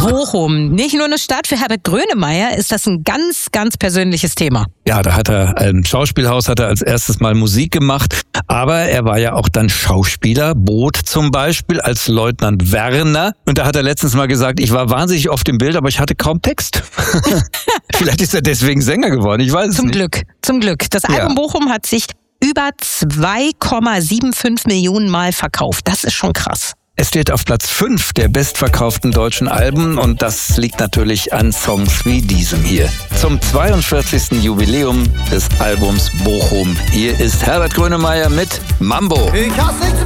Bochum. Nicht nur eine Stadt, für Herbert Grönemeyer ist das ein ganz, ganz persönliches Thema. Ja, da hat er im Schauspielhaus als erstes Mal Musik gemacht, aber er war ja auch dann Schauspieler, Boot zum Beispiel als Leutnant Werner. Und da hat er letztens mal gesagt, ich war wahnsinnig oft im Bild, aber ich hatte kaum Text. Vielleicht ist er deswegen Sänger geworden, ich weiß es nicht. Zum Glück. Das Album Bochum hat sich über 2,75 Millionen Mal verkauft. Das ist schon krass. Es steht auf Platz 5 der bestverkauften deutschen Alben und das liegt natürlich an Songs wie diesem hier. Zum 42. Jubiläum des Albums Bochum. Hier ist Herbert Grönemeyer mit Mambo. Ich hasse